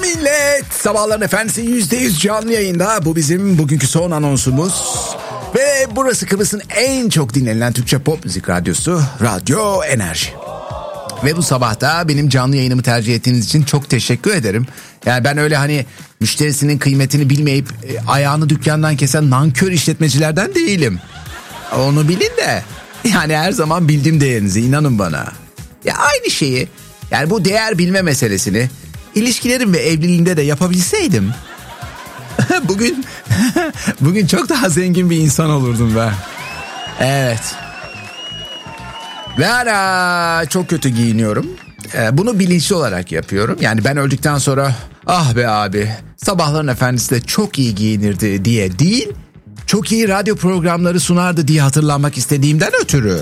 millet. Sabahların Efendisi %100 canlı yayında. Bu bizim bugünkü son anonsumuz. Ve burası Kıbrıs'ın en çok dinlenilen Türkçe pop müzik radyosu Radyo Enerji. Ve bu sabahta benim canlı yayınımı tercih ettiğiniz için çok teşekkür ederim. Yani ben öyle hani müşterisinin kıymetini bilmeyip ayağını dükkandan kesen nankör işletmecilerden değilim. Onu bilin de yani her zaman bildiğim değerinizi, inanın bana. Ya aynı şeyi, yani bu değer bilme meselesini ilişkilerim ve evliliğimde de yapabilseydim bugün çok daha zengin bir insan olurdum ben. Evet. Ve hala çok kötü giyiniyorum. Bunu bilinçli olarak yapıyorum. Yani ben öldükten sonra ah be abi Sabahların Efendisi de çok iyi giyinirdi diye değil, çok iyi radyo programları sunardı diye hatırlanmak istediğimden ötürü.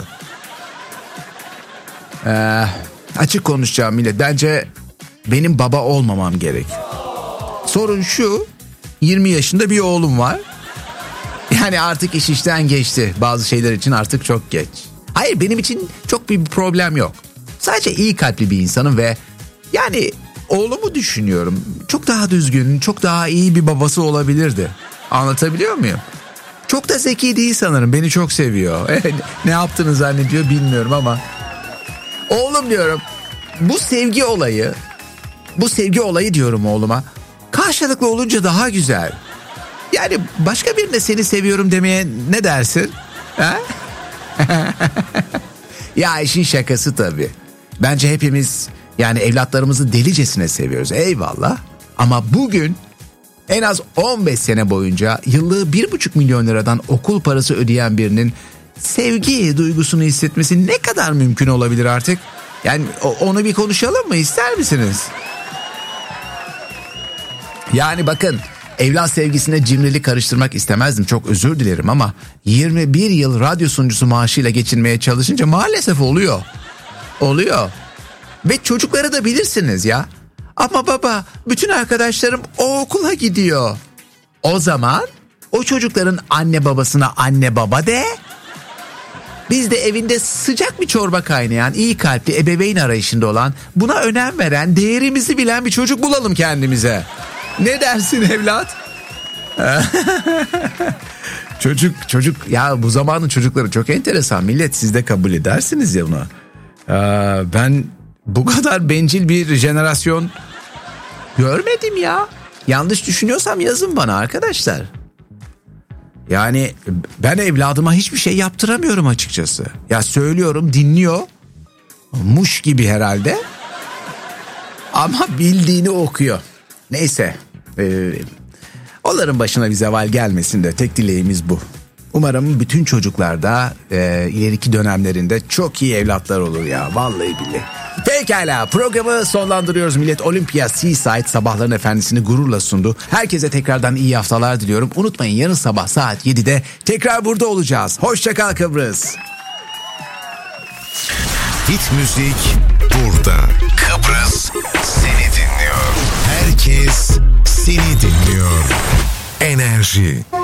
Açık konuşacağım millet. Bence benim baba olmamam gerek. Sorun şu, 20 yaşında bir oğlum var. Yani artık iş işten geçti. Bazı şeyler için artık çok geç. Hayır, benim için çok bir problem yok. Sadece iyi kalpli bir insanım ve yani oğlumu düşünüyorum. Çok daha düzgün, çok daha iyi bir babası olabilirdi. Anlatabiliyor muyum? Çok da zeki değil sanırım. Beni çok seviyor. Ne yaptığını zannediyor bilmiyorum ama. Oğlum diyorum, bu sevgi olayı diyorum oğluma. Karşılıklı olunca daha güzel. Yani başka birine seni seviyorum demeye ne dersin? Ha? Ya işin şakası tabii. Bence hepimiz yani evlatlarımızı delicesine seviyoruz. Eyvallah. Ama bugün en az 15 sene boyunca yıllığı 1,5 milyon liradan okul parası ödeyen birinin sevgi duygusunu hissetmesi ne kadar mümkün olabilir artık? Yani onu bir konuşalım mı, ister misiniz? Yani bakın, evlat sevgisine cimrilik karıştırmak istemezdim, çok özür dilerim ama 21 yıl radyo sunucusu maaşıyla geçinmeye çalışınca maalesef oluyor. Oluyor. Ve çocukları da bilirsiniz ya. Ama baba, bütün arkadaşlarım o okula gidiyor. O zaman o çocukların anne babasına anne baba de. Biz de evinde sıcak bir çorba kaynayan, iyi kalpli, ebeveyn arayışında olan, buna önem veren, değerimizi bilen bir çocuk bulalım kendimize. Ne dersin evlat? Çocuk ya, bu zamanın çocukları çok enteresan millet, siz de kabul edersiniz ya buna. Ben bu kadar bencil bir jenerasyon görmedim ya. Yanlış düşünüyorsam yazın bana arkadaşlar. Yani ben evladıma hiçbir şey yaptıramıyorum açıkçası. Ya söylüyorum, dinliyor. Muş gibi herhalde. Ama bildiğini okuyor. Neyse. Onların başına bir zeval gelmesin de tek dileğimiz bu. Umarım bütün çocuklar da ileriki dönemlerinde çok iyi evlatlar olur ya. Vallahi billahi. Pekala, programı sonlandırıyoruz millet. Olympia Seaside Sabahların Efendisi'ni gururla sundu. Herkese tekrardan iyi haftalar diliyorum. Unutmayın, yarın sabah saat 7'de tekrar burada olacağız. Hoşça kal Kıbrıs. Hit müzik burada. Kıbrıs seni dinliyor. Herkes seni dinliyor. Enerji.